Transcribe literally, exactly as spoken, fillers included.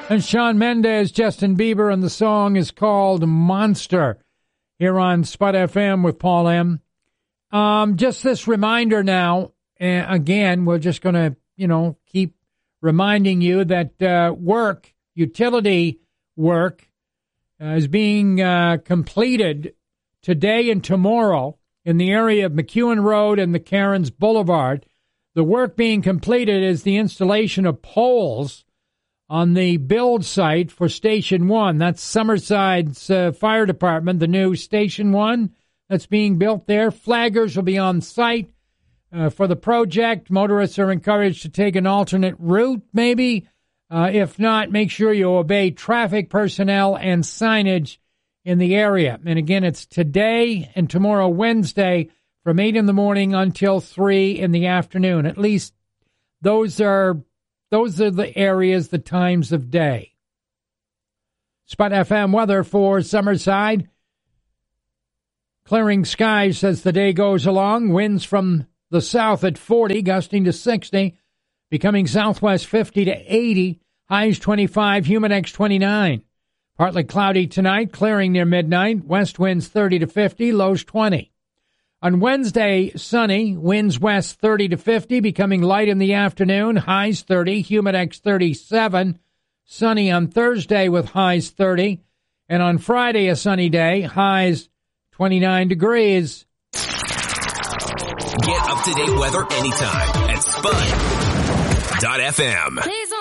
And Shawn Mendes, Justin Bieber, and the song is called Monster here on Spud F M with Paul M. Um, just this reminder now, uh, again, we're just going to, you know, keep reminding you that uh, work, utility work, uh, is being uh, completed today and tomorrow in the area of McEwen Road and the Cairns Boulevard. The work being completed is the installation of poles on the build site for Station one. That's Summerside's uh, fire department, the new Station one that's being built there. Flaggers will be on site uh, for the project. Motorists are encouraged to take an alternate route, maybe. Uh, if not, make sure you obey traffic personnel and signage in the area. And again, it's today and tomorrow, Wednesday, from eight in the morning until three in the afternoon. At least those are those are the areas, the times of day. Spud F M weather for Summerside. Clearing skies as the day goes along. Winds from the south at forty, gusting to sixty. Becoming southwest fifty to eighty. Highs twenty-five, Humidex twenty-nine. Partly cloudy tonight, clearing near midnight. West winds thirty to fifty, lows twenty. On Wednesday, sunny, winds west thirty to fifty, becoming light in the afternoon, highs thirty, Humidex thirty-seven. Sunny on Thursday with highs thirty. And on Friday, a sunny day, highs twenty-nine degrees. Get up-to-date weather anytime at Spud dot F M.